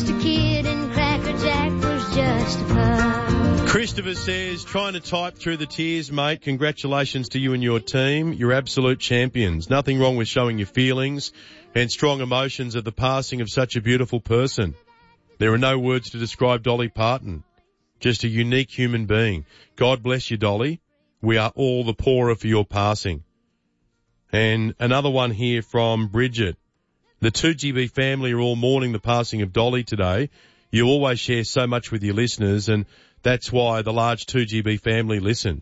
just a kid and Cracker Jack was just a pup. Christopher says, trying to type through the tears, mate. Congratulations to you and your team. You're absolute champions. Nothing wrong with showing your feelings and strong emotions at the passing of such a beautiful person. There are no words to describe Dolly Parton. Just a unique human being. God bless you, Dolly. We are all the poorer for your passing. And another one here from Bridget. The 2GB family are all mourning the passing of Dolly today. You always share so much with your listeners, and that's why the large 2GB family listen.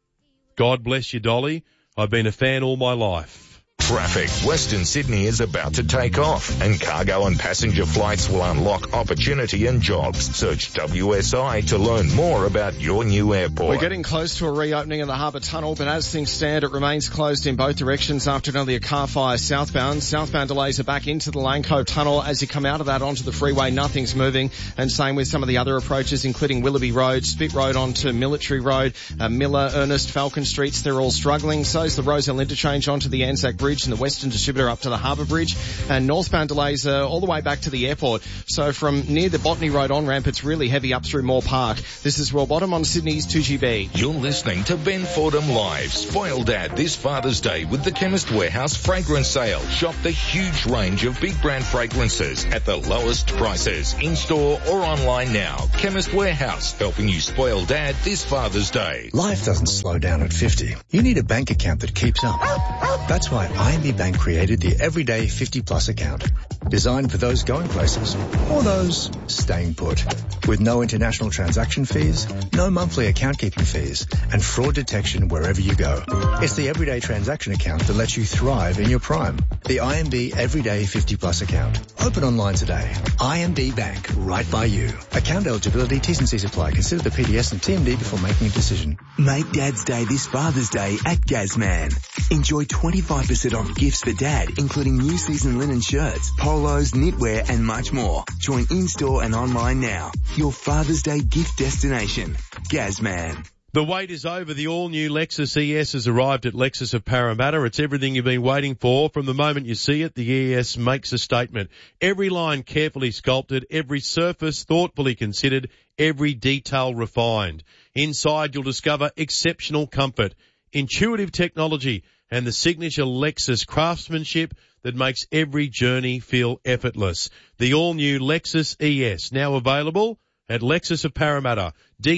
God bless you, Dolly. I've been a fan all my life. Traffic. Western Sydney is about to take off, and cargo and passenger flights will unlock opportunity and jobs. Search WSI to learn more about your new airport. We're getting close to a reopening of the Harbour Tunnel, but as things stand, it remains closed in both directions after nearly a car fire southbound. Southbound delays are back into the Lane Cove Tunnel. As you come out of that onto the freeway, nothing's moving, and same with some of the other approaches, including Willoughby Road, Spit Road onto Military Road, Miller, Ernest, Falcon Streets. They're all struggling. So's the Rozelle Interchange onto the Anzac Bridge and the Western Distributor up to the Harbour Bridge, and northbound delays all the way back to the airport. So from near the Botany Road on-ramp, it's really heavy up through Moore Park. This is Royal Bottom on Sydney's 2GB. You're listening to Ben Fordham Live. Spoil Dad this Father's Day with the Chemist Warehouse fragrance sale. Shop the huge range of big brand fragrances at the lowest prices, in-store or online now. Chemist Warehouse, helping you spoil Dad this Father's Day. Life doesn't slow down at 50. You need a bank account that keeps up. That's why IMB Bank created the Everyday 50 Plus account, designed for those going places or those staying put. With no international transaction fees, no monthly account keeping fees, and fraud detection wherever you go. It's the Everyday transaction account that lets you thrive in your prime. The IMB Everyday 50 Plus account. Open online today. IMB Bank, right by you. Account eligibility, T's and C's apply. Consider the PDS and TMD before making a decision. Make Dad's Day this Father's Day at Gazman. Enjoy 25% off gifts for Dad, including new season linen shirts, polos, knitwear, and much more. Join in-store and online now. Your Father's Day gift destination. Gazman. The wait is over. The all-new Lexus ES has arrived at Lexus of Parramatta. It's everything you've been waiting for. From the moment you see it, the ES makes a statement. Every line carefully sculpted, every surface thoughtfully considered, every detail refined. Inside, you'll discover exceptional comfort, intuitive technology, and the signature Lexus craftsmanship that makes every journey feel effortless. The all-new Lexus ES, now available at Lexus of Parramatta,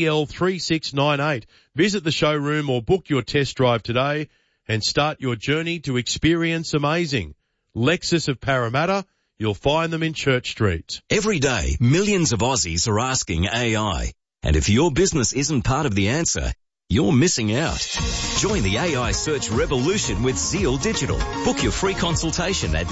DL3698. Visit the showroom or book your test drive today and start your journey to experience amazing. Lexus of Parramatta, you'll find them in Church Street. Every day, millions of Aussies are asking AI. And if your business isn't part of the answer, you're missing out. Join the AI search revolution with Zeal Digital. Book your free consultation at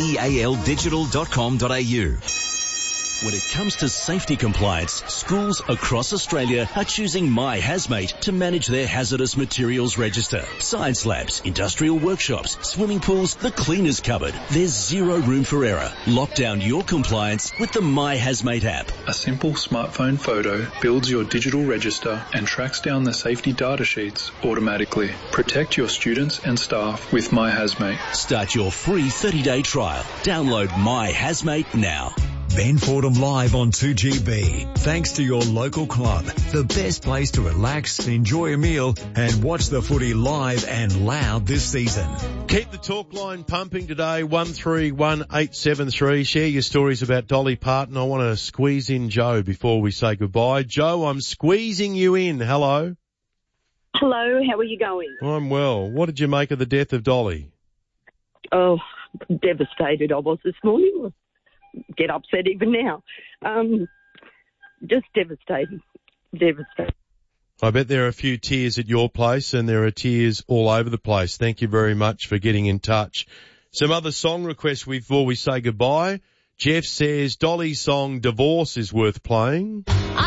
zealdigital.com.au. When it comes to safety compliance, schools across Australia are choosing My Hazmate to manage their hazardous materials register. Science labs, industrial workshops, swimming pools, the cleaners cupboard. There's zero room for error. Lock down your compliance with the My Hazmate app. A simple smartphone photo builds your digital register and tracks down the safety data sheets automatically. Protect your students and staff with My Hazmate. Start your free 30-day trial. Download My Hazmate now. Ben Fordham Live on 2GB. Thanks to your local club, the best place to relax, enjoy a meal, and watch the footy live and loud this season. Keep the talk line pumping today, 131873. Share your stories about Dolly Parton. I want to squeeze in Joe before we say goodbye. Joe, I'm squeezing you in. Hello. Hello, how are you going? I'm well. What did you make of the death of Dolly? Oh, devastated I was this morning. Get upset even now. Just devastating. I bet there are a few tears at your place and there are tears all over the place. Thank you very much for getting in touch. Some other song requests before we say goodbye. Jeff says Dolly's song Divorce is worth playing.